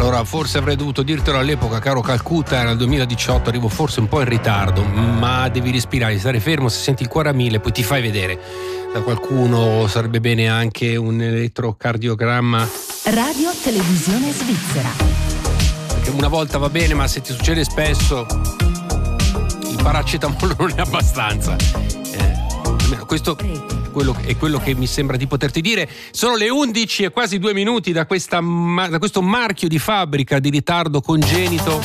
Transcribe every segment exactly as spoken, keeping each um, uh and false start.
Allora, forse avrei dovuto dirtelo all'epoca, caro Calcutta, nel duemiladiciotto, arrivo forse un po' in ritardo, ma devi respirare, stare fermo, se senti il cuore a mille, poi ti fai vedere da qualcuno. Sarebbe bene anche un elettrocardiogramma. Radio Televisione Svizzera. Perché una volta va bene, ma se ti succede spesso, il paracetamolo non è abbastanza. Eh, questo quello, è quello che mi sembra di poterti dire. Sono le undici e quasi due minuti da, questa, da questo marchio di fabbrica di ritardo congenito.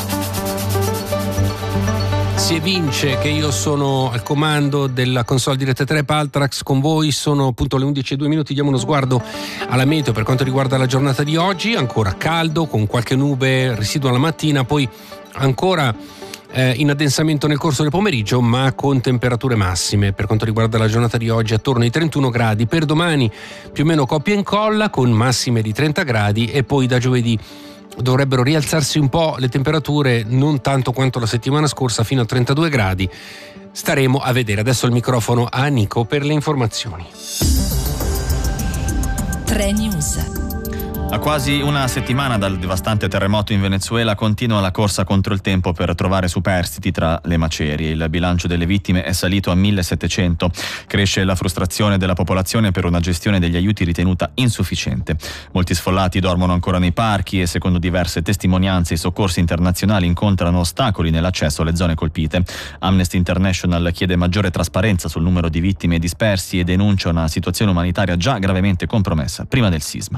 Si evince che io sono al comando della console di Rete tre Paltrax con voi. Sono appunto le undici e due minuti. Diamo uno sguardo alla meteo per quanto riguarda la giornata di oggi. Ancora caldo, con qualche nube residua la mattina, poi ancora Eh, in addensamento nel corso del pomeriggio, ma con temperature massime per quanto riguarda la giornata di oggi attorno ai trentuno gradi. Per domani più o meno coppia e incolla con massime di trenta gradi, e poi da giovedì dovrebbero rialzarsi un po' le temperature, non tanto quanto la settimana scorsa, fino a trentadue gradi. Staremo a vedere. Adesso il microfono a Nico per le informazioni. tre News. A quasi una settimana dal devastante terremoto in Venezuela continua la corsa contro il tempo per trovare superstiti tra le macerie. Il bilancio delle vittime è salito a millesettecento. Cresce la frustrazione della popolazione per una gestione degli aiuti ritenuta insufficiente. Molti sfollati dormono ancora nei parchi e, secondo diverse testimonianze, i soccorsi internazionali incontrano ostacoli nell'accesso alle zone colpite. Amnesty International chiede maggiore trasparenza sul numero di vittime e dispersi e denuncia una situazione umanitaria già gravemente compromessa prima del sisma.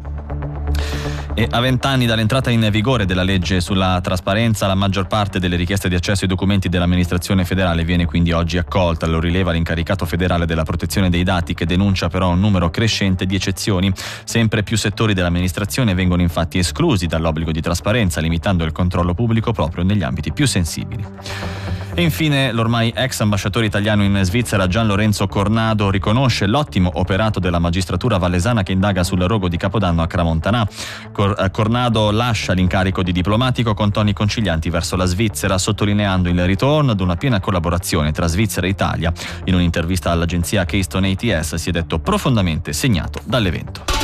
E a vent'anni dall'entrata in vigore della legge sulla trasparenza, la maggior parte delle richieste di accesso ai documenti dell'amministrazione federale viene quindi oggi accolta. Lo rileva l'incaricato federale della protezione dei dati, che denuncia però un numero crescente di eccezioni. Sempre più settori dell'amministrazione vengono infatti esclusi dall'obbligo di trasparenza, limitando il controllo pubblico proprio negli ambiti più sensibili. E infine l'ormai ex ambasciatore italiano in Svizzera Gian Lorenzo Cornado riconosce l'ottimo operato della magistratura vallesana che indaga sul rogo di Capodanno a Cremona. Cor- Cornado lascia l'incarico di diplomatico con toni concilianti verso la Svizzera, sottolineando il ritorno ad una piena collaborazione tra Svizzera e Italia. In un'intervista all'agenzia Keystone A T S si è detto profondamente segnato dall'evento.